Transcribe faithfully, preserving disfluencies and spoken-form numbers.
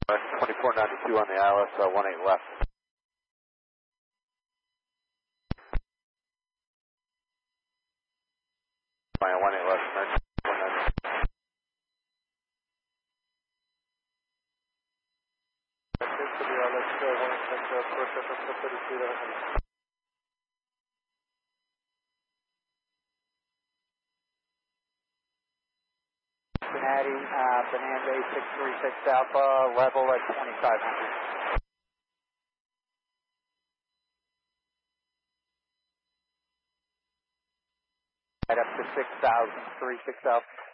twenty-four ninety-two on the I L S, uh, one eight left. My one eight left, American one ninety. To the I L S, uh, one eight left, uh, approach F M thirty-two, uh, Cincinnati, uh, Bonanza six three six Alpha, level at twenty-five hundred. Right up to six thousand, three six Alpha.